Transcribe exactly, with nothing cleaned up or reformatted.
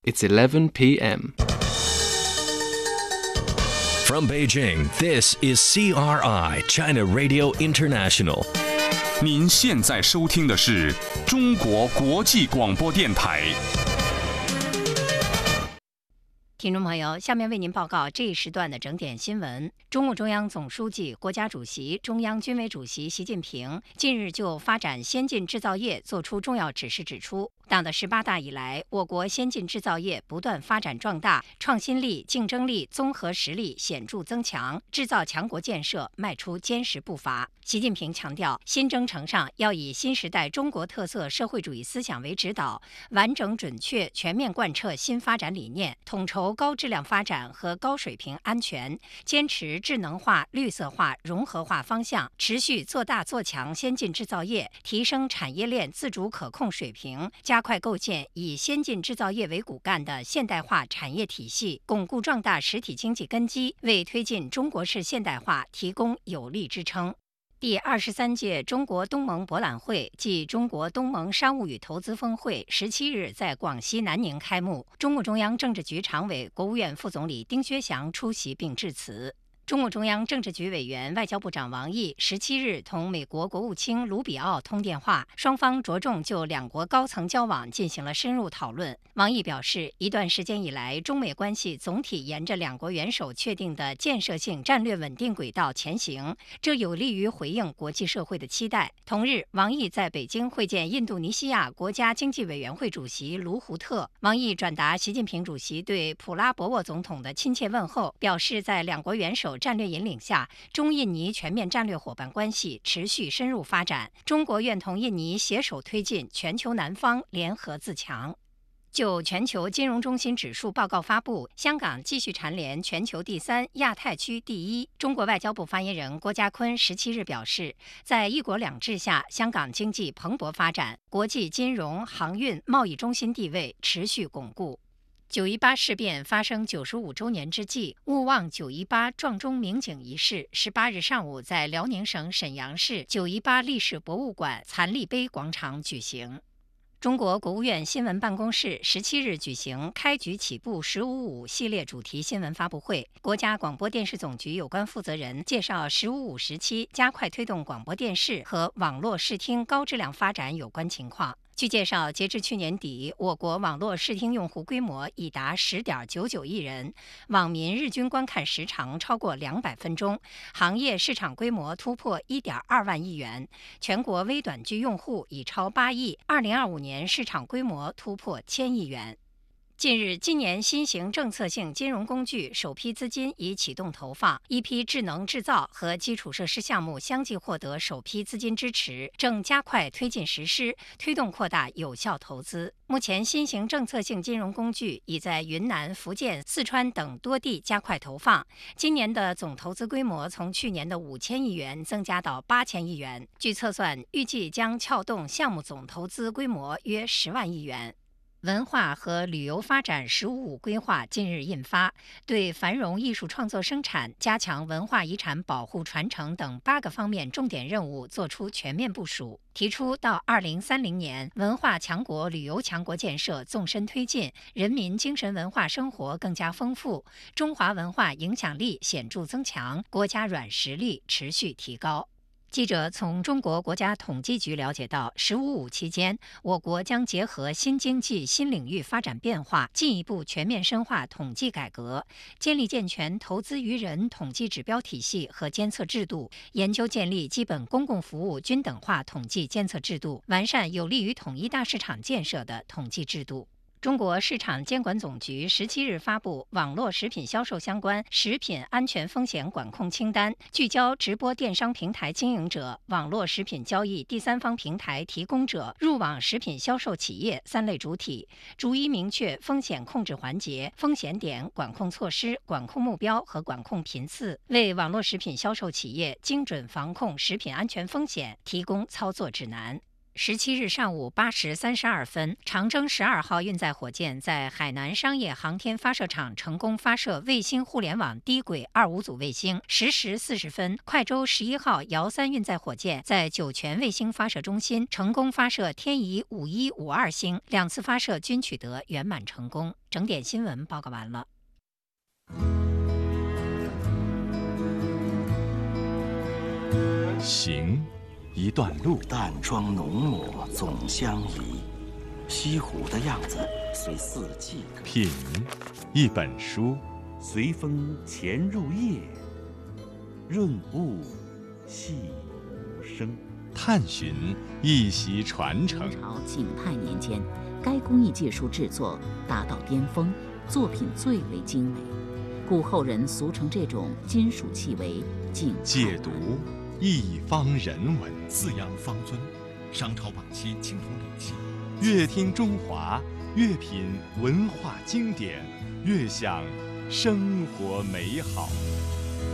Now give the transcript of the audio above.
It's eleven p m From Beijing, this is C R I, China Radio International. 您现在收听的是中国国际广播电台。 听众朋友，下面为您报告这一时段的整点新闻。中共中央总书记、国家主席、中央军委主席习近平近日就发展先进制造业作出重要指示，指出，党的十八大以来，我国先进制造业不断发展壮大，创新力、竞争力、综合实力显著增强，制造强国建设迈出坚实步伐。习近平强调，新征程上要以新时代中国特色社会主义思想为指导，完整准确全面贯彻新发展理念，统筹高质量发展和高水平安全，坚持智能化、绿色化、融合化方向，持续做大做强先进制造业，提升产业链自主可控水平，加快构建以先进制造业为骨干的现代化产业体系，巩固壮大实体经济根基，为推进中国式现代化提供有力支撑。第二十三届中国东盟博览会暨中国东盟商务与投资峰会十七日在广西南宁开幕，中共中央政治局常委、国务院副总理丁薛祥出席并致辞。中共中央政治局委员、外交部长王毅十七日同美国国务卿卢比奥通电话，双方着重就两国高层交往进行了深入讨论。王毅表示，一段时间以来，中美关系总体沿着两国元首确定的建设性战略稳定轨道前行，这有利于回应国际社会的期待。同日，王毅在北京会见印度尼西亚国家经济委员会主席卢胡特。王毅转达习近平主席对普拉博沃总统的亲切问候，表示在两国元首战略引领下，中印尼全面战略伙伴关系持续深入发展，中国愿同印尼携手推进全球南方联合自强。就全球金融中心指数报告发布，香港继续蝉联全球第三、亚太区第一。中国外交部发言人郭家坤十七日表示，在一国两制下，香港经济蓬勃发展，国际金融、航运、贸易中心地位持续巩固。九一八事变发生九十五周年之际，勿忘九一八撞钟鸣警仪式十八日上午在辽宁省沈阳市九一八历史博物馆残立碑广场举行。中国国务院新闻办公室十七日举行开局起步“十五五”系列主题新闻发布会，国家广播电视总局有关负责人介绍“十五五”时期加快推动广播电视和网络视听高质量发展有关情况。据介绍，截至去年底，我国网络视听用户规模已达十点九九亿人，网民日均观看时长超过两百分钟，行业市场规模突破一点二万亿元，全国微短剧用户已超八亿，二零二五年市场规模突破千亿元。近日，今年新型政策性金融工具首批资金已启动投放，一批智能制造和基础设施项目相继获得首批资金支持，正加快推进实施，推动扩大有效投资。目前，新型政策性金融工具已在云南、福建、四川等多地加快投放，今年的总投资规模从去年的五千亿元增加到八千亿元。据测算，预计将撬动项目总投资规模约十万亿元。文化和旅游发展“十五五”规划近日印发，对繁荣艺术创作生产、加强文化遗产保护传承等八个方面重点任务作出全面部署，提出到二零三零年，文化强国、旅游强国建设纵深推进，人民精神文化生活更加丰富，中华文化影响力显著增强，国家软实力持续提高。记者从中国国家统计局了解到，“十五五”期间，我国将结合新经济新领域发展变化，进一步全面深化统计改革，建立健全投资于人统计指标体系和监测制度，研究建立基本公共服务均等化统计监测制度，完善有利于统一大市场建设的统计制度。中国市场监管总局十七日发布网络食品销售相关食品安全风险管控清单，聚焦直播电商平台经营者、网络食品交易第三方平台提供者、入网食品销售企业三类主体，逐一明确风险控制环节、风险点、管控措施、管控目标和管控频次，为网络食品销售企业精准防控食品安全风险提供操作指南。 十七日上午八时三十二分，长征十二号运载火箭在海南商业航天发射场成功发射卫星互联网低轨二五组卫星。十时四十分，快舟十一号遥三运载火箭在酒泉卫星发射中心成功发射天仪五一五二星，两次发射均取得圆满成功。整点新闻报告完了。 行，一段路， 淡妆浓抹总相宜，西湖的样子随四季。 品，一本书， 随风潜入夜，润物细无声。 探寻，一袭传承。 明朝景泰年间，该工艺技术制作达到巅峰，作品最为精美，故后人俗称这种金属器为景泰。 解读，一方人文。 四羊方尊，商朝晚期青铜礼器。 越听中华，越品文化经典，越享生活美好。